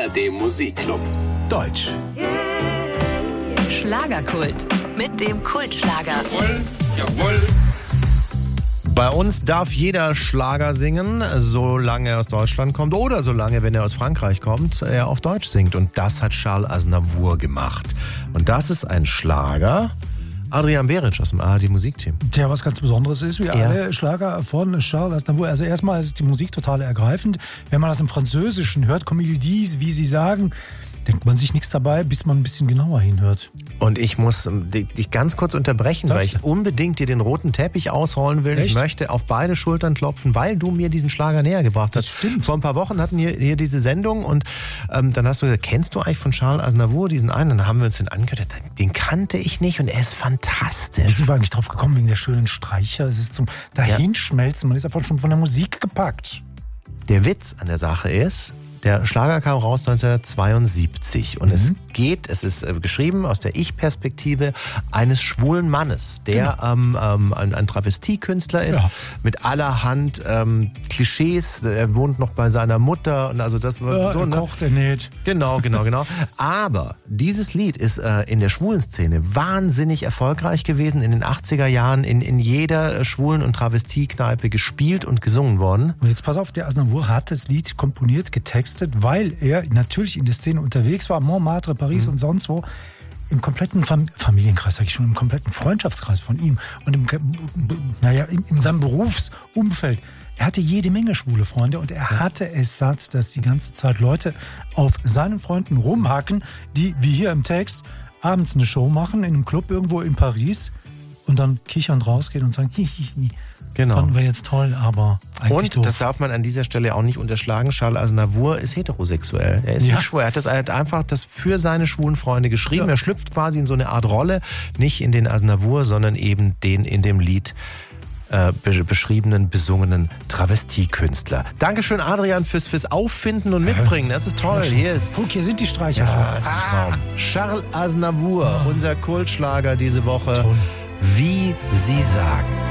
ARD Musikclub. Deutsch. Schlagerkult mit dem Kultschlager. Jawohl. Bei uns darf jeder Schlager singen, solange er aus Deutschland kommt oder solange, wenn er aus Frankreich kommt, er auf Deutsch singt. Und das hat Charles Aznavour gemacht. Und das ist ein Schlager. Adrian Beric aus dem ARD Musikteam. Tja, was ganz Besonderes ist, wie alle Schlager von Charles Aznavour. Also erstmal ist die Musik total ergreifend. Wenn man das im Französischen hört, comme il dit, wie sie sagen, denkt man sich nichts dabei, bis man ein bisschen genauer hinhört. Und ich muss dich ganz kurz unterbrechen, weil ich unbedingt dir den roten Teppich ausrollen will. Echt? Ich möchte auf beide Schultern klopfen, weil du mir diesen Schlager näher gebracht hast. Das stimmt. Vor ein paar Wochen hatten wir hier diese Sendung und dann hast du gesagt, kennst du eigentlich von Charles Aznavour diesen einen? Dann haben wir uns den angehört. Den kannte ich nicht und er ist fantastisch. Wie sind wir eigentlich drauf gekommen, wegen der schönen Streicher? Es ist zum Dahinschmelzen. Man ist einfach schon von der Musik gepackt. Der Witz an der Sache ist, der Schlager kam raus 1972 und es ist geschrieben aus der Ich-Perspektive eines schwulen Mannes, der ein Travestiekünstler ist, mit allerhand Klischees. Er wohnt noch bei seiner Mutter und also das war so. Er kocht, er näht. Genau. Aber dieses Lied ist in der schwulen Szene wahnsinnig erfolgreich gewesen, in den 80er Jahren in jeder schwulen- und Travestiekneipe gespielt und gesungen worden. Und jetzt pass auf, der Aznavour hat das Lied komponiert, getextet, weil er natürlich in der Szene unterwegs war, Montmartre, Paris und sonst wo, im kompletten Familienkreis, sag ich schon, im kompletten Freundschaftskreis von ihm und in seinem Berufsumfeld. Er hatte jede Menge schwule Freunde und er hatte es satt, dass die ganze Zeit Leute auf seinen Freunden rumhacken, die, wie hier im Text, abends eine Show machen in einem Club irgendwo in Paris und dann kichernd rausgehen und sagen, hihihi. Genau. Fanden wir jetzt toll, aber eigentlich Und, doof. das darf man an dieser Stelle auch nicht unterschlagen, Charles Aznavour ist heterosexuell. Er ist nicht schwul. Er hat einfach das für seine schwulen Freunde geschrieben. Ja. Er schlüpft quasi in so eine Art Rolle, nicht in den Aznavour, sondern eben den in dem Lied beschriebenen, besungenen Travestiekünstler. Dankeschön, Adrian, fürs Auffinden und Mitbringen. Das ist toll. Guck, hier sind die Streicher schon. Das ist ein Traum. Charles Aznavour, unser Kultschlager diese Woche. Toll. Wie Sie sagen.